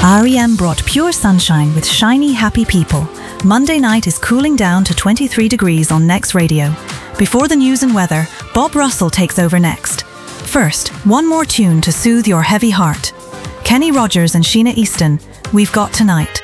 REM brought pure sunshine with shiny, happy people. Monday night is cooling down to 23 degrees on Next Radio. Before the news and weather, Bob Russell takes over next. First, one more tune to soothe your heavy heart. Kenny Rogers and Sheena Easton, We've Got Tonight.